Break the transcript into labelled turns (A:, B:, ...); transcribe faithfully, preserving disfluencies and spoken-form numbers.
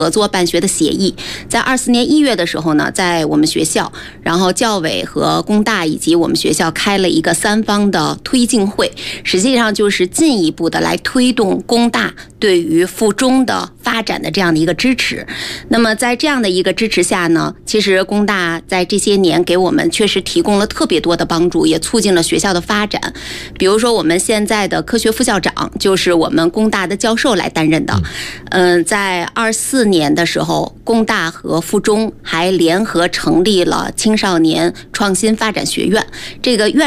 A: 合作办学的协议。在二四年一月的时候呢，在我们学校，然后教委和工大以及我们学校开了一个三方的推进会，实际上就是进一步的来推动工大对于附中的发展的这样的一个支持。那么在这样的一个支持下呢，其实工大在这些年给我们确实提供了特别多的帮助，也促进了学校的发展。比如说我们现在的科学副校长就是我们工大的教授来担任的。嗯，在二四年的时候，工大和附中还联合成立了青少年创新发展学院，这个院